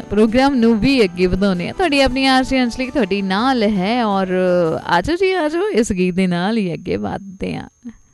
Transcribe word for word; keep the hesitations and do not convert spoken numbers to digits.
Programme ਨੂੰ ਵੀ ਅੱਗੇ ਵਧਾਉਂਦੇ ਹਾਂ। ਤੁਹਾਡੀ ਆਪਣੀ ਆਰਜੀ ਅੰਜਲੀ ਤੁਹਾਡੀ ਨਾਲ ਹੈ ਔਰ ਆਜੋ ਜੀ ਆਜੋ, ਇਸ ਗੀਤ ਦੇ ਨਾਲ ਹੀ ਅੱਗੇ ਵਧਦੇ ਹਾਂ।